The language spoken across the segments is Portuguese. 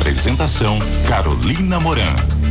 Apresentação: Carolina Moran.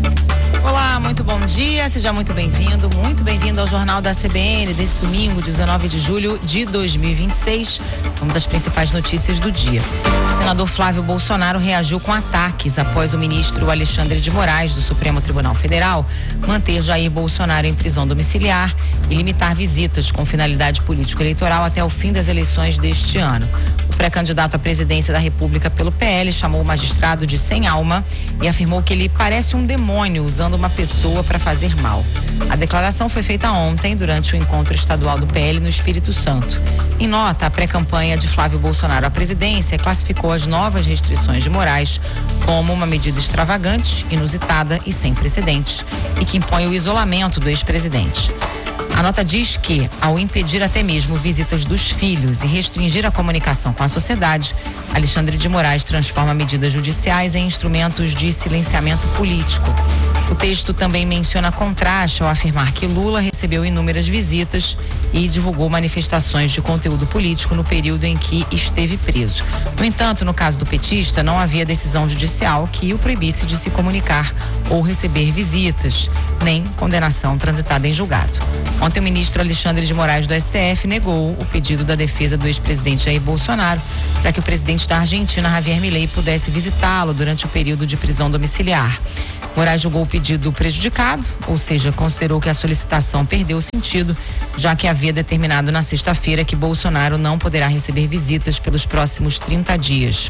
Olá, muito bom dia, seja muito bem-vindo ao Jornal da CBN desse domingo, 19 de julho de 2026. Vamos às principais notícias do dia. O senador Flávio Bolsonaro reagiu com ataques após o ministro Alexandre de Moraes, do Supremo Tribunal Federal, manter Jair Bolsonaro em prisão domiciliar e limitar visitas com finalidade político-eleitoral até o fim das eleições deste ano. O pré-candidato à presidência da República pelo PL chamou o magistrado de sem alma e afirmou que ele parece um demônio usando uma pessoa para fazer mal. A declaração foi feita ontem durante o encontro estadual do PL no Espírito Santo. Em nota, a pré-campanha de Flávio Bolsonaro à presidência classificou as novas restrições de Moraes como uma medida extravagante, inusitada e sem precedentes, e que impõe o isolamento do ex-presidente. A nota diz que, ao impedir até mesmo visitas dos filhos e restringir a comunicação com a sociedade, Alexandre de Moraes transforma medidas judiciais em instrumentos de silenciamento político. O texto também menciona contraste ao afirmar que Lula recebeu inúmeras visitas e divulgou manifestações de conteúdo político no período em que esteve preso. No entanto, no caso do petista, não havia decisão judicial que o proibisse de se comunicar ou receber visitas, nem condenação transitada em julgado. Ontem, o ministro Alexandre de Moraes do STF negou o pedido da defesa do ex-presidente Jair Bolsonaro para que o presidente da Argentina, Javier Milei, pudesse visitá-lo durante o período de prisão domiciliar. Moraes julgou o pedido prejudicado, ou seja, considerou que a solicitação perdeu o sentido, já que havia determinado na sexta-feira que Bolsonaro não poderá receber visitas pelos próximos 30 dias.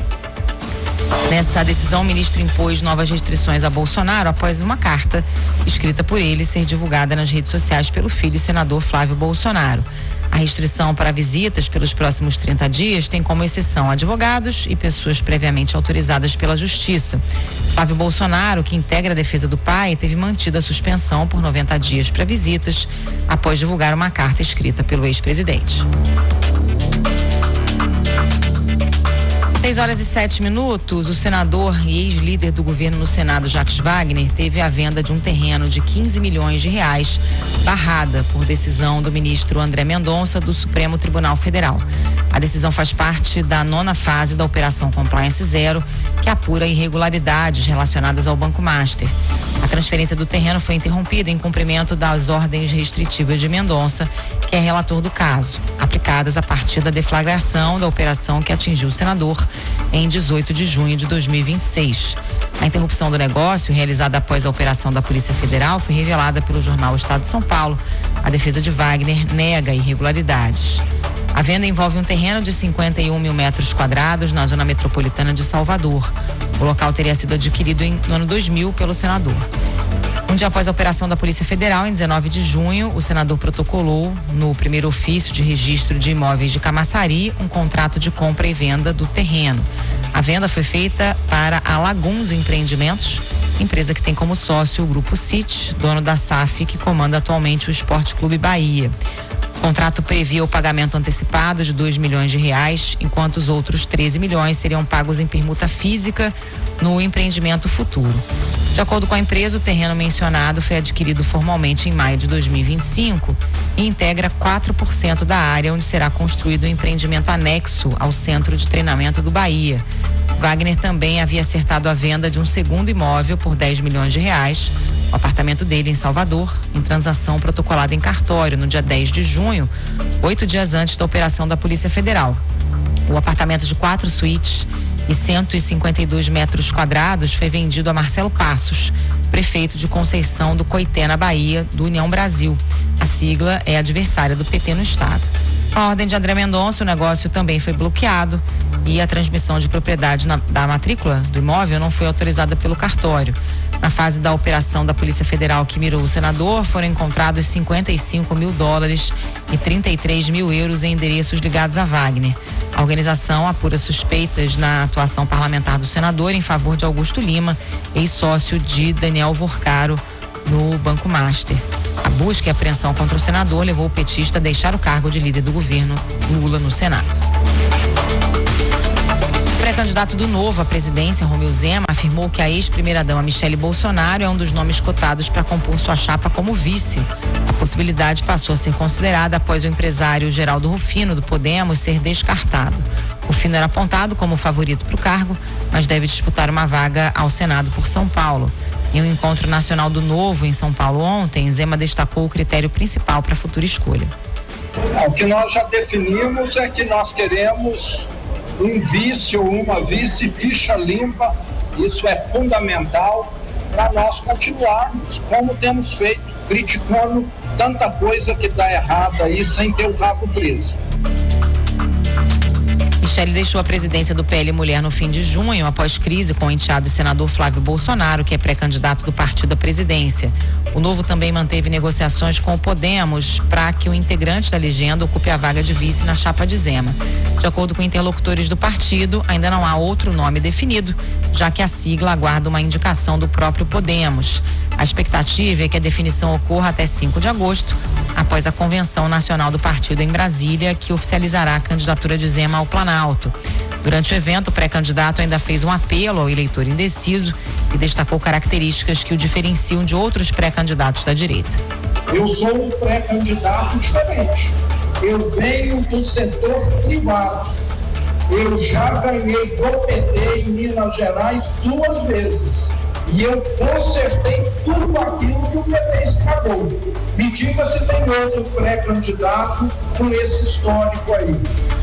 Nessa decisão, o ministro impôs novas restrições a Bolsonaro após uma carta escrita por ele ser divulgada nas redes sociais pelo filho, senador Flávio Bolsonaro. A restrição para visitas pelos próximos 30 dias tem como exceção advogados e pessoas previamente autorizadas pela Justiça. Flávio Bolsonaro, que integra a defesa do pai, teve mantida a suspensão por 90 dias para visitas após divulgar uma carta escrita pelo ex-presidente. 6h07, o senador e ex-líder do governo no Senado, Jacques Wagner, teve a venda de um terreno de 15 milhões de reais barrada por decisão do ministro André Mendonça do Supremo Tribunal Federal. A decisão faz parte da 9ª fase da Operação Compliance Zero, que apura irregularidades relacionadas ao Banco Master. A transferência do terreno foi interrompida em cumprimento das ordens restritivas de Mendonça, que é relator do caso, aplicadas a partir da deflagração da operação que atingiu o senador em 18 de junho de 2026. A interrupção do negócio, realizada após a operação da Polícia Federal, foi revelada pelo jornal Estado de São Paulo. A defesa de Wagner nega irregularidades. A venda envolve um terreno de 51 mil metros quadrados na zona metropolitana de Salvador. O local teria sido adquirido no ano 2000 pelo senador. Um dia após a operação da Polícia Federal, em 19 de junho, o senador protocolou no primeiro ofício de registro de imóveis de Camaçari um contrato de compra e venda do terreno. A venda foi feita para a Laguns Empreendimentos, empresa que tem como sócio o Grupo City, dono da SAF, que comanda atualmente o Esporte Clube Bahia. O contrato previa o pagamento antecipado de 2 milhões de reais, enquanto os outros 13 milhões seriam pagos em permuta física no empreendimento futuro. De acordo com a empresa, o terreno mencionado foi adquirido formalmente em maio de 2025 e integra 4% da área onde será construído o empreendimento anexo ao Centro de Treinamento do Bahia. Wagner também havia acertado a venda de um segundo imóvel por 10 milhões de reais, o apartamento dele em Salvador, em transação protocolada em cartório no dia 10 de junho, 8 dias antes da operação da Polícia Federal. O apartamento de 4 suítes e 152 metros quadrados foi vendido a Marcelo Passos, prefeito de Conceição do Coité, na Bahia, do União Brasil. A sigla é adversária do PT no estado. Com a ordem de André Mendonça, o negócio também foi bloqueado e a transmissão de propriedade da matrícula do imóvel não foi autorizada pelo cartório. Na fase da operação da Polícia Federal que mirou o senador, foram encontrados 55 mil dólares e 33 mil euros em endereços ligados a Wagner. A organização apura suspeitas na atuação parlamentar do senador em favor de Augusto Lima, ex-sócio de Daniel Vorcaro no Banco Master. A busca e apreensão contra o senador levou o petista a deixar o cargo de líder do governo Lula no Senado. O pré-candidato do Novo à presidência, Romeu Zema, afirmou que a ex-primeira-dama Michele Bolsonaro é um dos nomes cotados para compor sua chapa como vice. A possibilidade passou a ser considerada após o empresário Geraldo Rufino, do Podemos, ser descartado. O Fino era apontado como favorito para o cargo, mas deve disputar uma vaga ao Senado por São Paulo. Em um encontro nacional do Novo em São Paulo ontem, Zema destacou o critério principal para a futura escolha. O que nós já definimos é que nós queremos um vice ou uma vice ficha limpa. Isso é fundamental para nós continuarmos como temos feito, criticando tanta coisa que dá errado aí sem ter o rabo preso. Michele deixou a presidência do PL Mulher no fim de junho, após crise com o enteado senador Flávio Bolsonaro, que é pré-candidato do partido à presidência. O Novo também manteve negociações com o Podemos para que o integrante da legenda ocupe a vaga de vice na chapa de Zema. De acordo com interlocutores do partido, ainda não há outro nome definido, já que a sigla aguarda uma indicação do próprio Podemos. A expectativa é que a definição ocorra até 5 de agosto, após a Convenção Nacional do Partido em Brasília, que oficializará a candidatura de Zema ao Planalto. Durante o evento, o pré-candidato ainda fez um apelo ao eleitor indeciso e destacou características que o diferenciam de outros pré-candidatos da direita. Eu sou um pré-candidato diferente. Eu venho do setor privado. Eu já ganhei do PT em Minas Gerais 2 vezes. E eu consertei tudo aquilo que o PT estragou. Me diga se tem outro pré-candidato com esse histórico aí.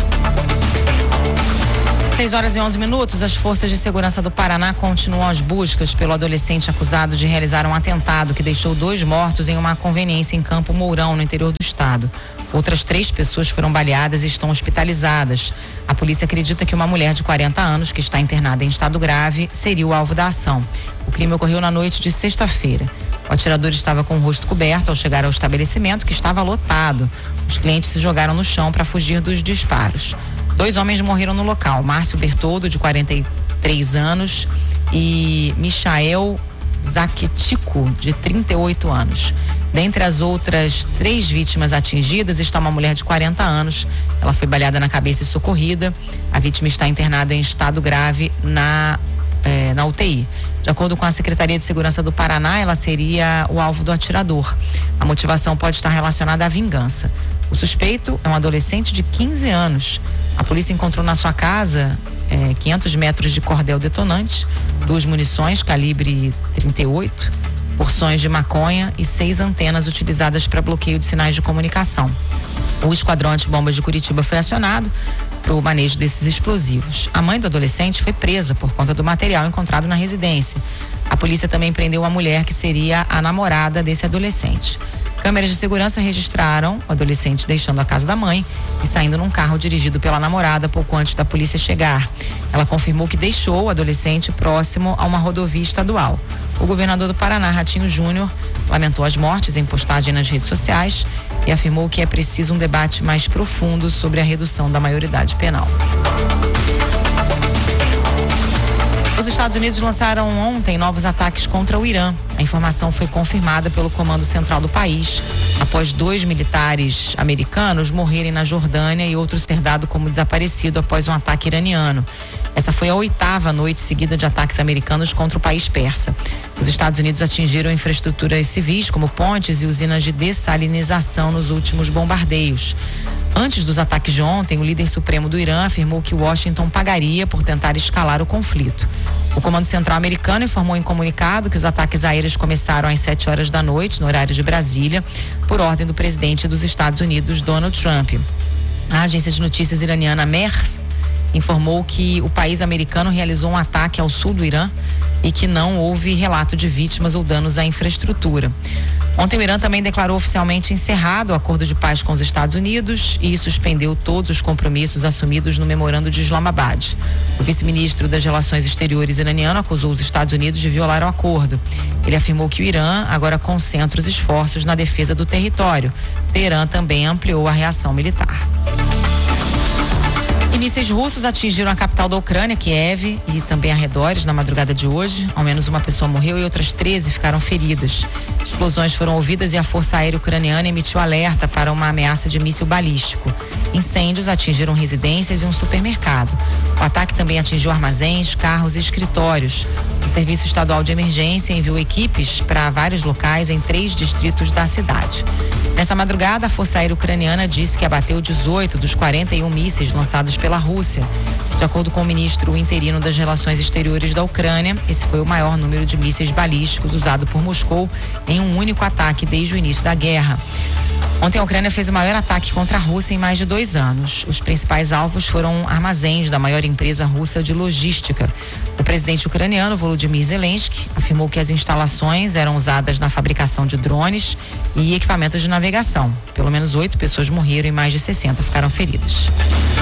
6h11. As forças de segurança do Paraná continuam as buscas pelo adolescente acusado de realizar um atentado que deixou 2 mortos em uma conveniência em Campo Mourão, no interior do estado. Outras 3 pessoas foram baleadas e estão hospitalizadas. A polícia acredita que uma mulher de 40 anos, que está internada em estado grave, seria o alvo da ação. O crime ocorreu na noite de sexta-feira. O atirador estava com o rosto coberto ao chegar ao estabelecimento, que estava lotado. Os clientes se jogaram no chão para fugir dos disparos. 2 homens morreram no local: Márcio Bertoldo, de 43 anos, e Michael Zaquetico, de 38 anos. Dentre as outras 3 vítimas atingidas está uma mulher de 40 anos. Ela foi baleada na cabeça e socorrida. A vítima está internada em estado grave na UTI. De acordo com a Secretaria de Segurança do Paraná, ela seria o alvo do atirador. A motivação pode estar relacionada à vingança. O suspeito é um adolescente de 15 anos. A polícia encontrou na sua casa 500 metros de cordel detonante, 2 munições calibre 38, porções de maconha e 6 antenas utilizadas para bloqueio de sinais de comunicação. O esquadrão antibombas de Curitiba foi acionado para o manejo desses explosivos. A mãe do adolescente foi presa por conta do material encontrado na residência. A polícia também prendeu uma mulher que seria a namorada desse adolescente. Câmeras de segurança registraram o adolescente deixando a casa da mãe e saindo num carro dirigido pela namorada pouco antes da polícia chegar. Ela confirmou que deixou o adolescente próximo a uma rodovia estadual. O governador do Paraná, Ratinho Júnior, lamentou as mortes em postagem nas redes sociais e afirmou que é preciso um debate mais profundo sobre a redução da maioridade penal. Os Estados Unidos lançaram ontem novos ataques contra o Irã. A informação foi confirmada pelo Comando Central do país, após 2 militares americanos morrerem na Jordânia e outro ser dado como desaparecido após um ataque iraniano. Essa foi a 8ª noite seguida de ataques americanos contra o país persa. Os Estados Unidos atingiram infraestruturas civis, como pontes e usinas de dessalinização, nos últimos bombardeios. Antes dos ataques de ontem, o líder supremo do Irã afirmou que Washington pagaria por tentar escalar o conflito. O Comando Central americano informou em comunicado que os ataques aéreos começaram às 7 horas da noite, no horário de Brasília, por ordem do presidente dos Estados Unidos, Donald Trump. A agência de notícias iraniana MERS informou que o país americano realizou um ataque ao sul do Irã e que não houve relato de vítimas ou danos à infraestrutura. Ontem o Irã também declarou oficialmente encerrado o acordo de paz com os Estados Unidos e suspendeu todos os compromissos assumidos no memorando de Islamabad. O vice-ministro das Relações Exteriores iraniano acusou os Estados Unidos de violar o acordo. Ele afirmou que o Irã agora concentra os esforços na defesa do território. Teherã também ampliou a reação militar. E mísseis russos atingiram a capital da Ucrânia, Kiev, e também arredores na madrugada de hoje. Ao menos uma pessoa morreu e outras 13 ficaram feridas. Explosões foram ouvidas e a Força Aérea Ucraniana emitiu alerta para uma ameaça de míssil balístico. Incêndios atingiram residências e um supermercado. O ataque também atingiu armazéns, carros e escritórios. O Serviço Estadual de Emergência enviou equipes para vários locais em 3 distritos da cidade. Nessa madrugada, a Força Aérea Ucraniana disse que abateu 18 dos 41 mísseis lançados pela pela Rússia. De acordo com o ministro interino das Relações Exteriores da Ucrânia, esse foi o maior número de mísseis balísticos usado por Moscou em um único ataque desde o início da guerra. Ontem a Ucrânia fez o maior ataque contra a Rússia em mais de 2 anos. Os principais alvos foram armazéns da maior empresa russa de logística. O presidente ucraniano, Volodymyr Zelensky, afirmou que as instalações eram usadas na fabricação de drones e equipamentos de navegação. Pelo menos 8 pessoas morreram e mais de 60 ficaram feridas.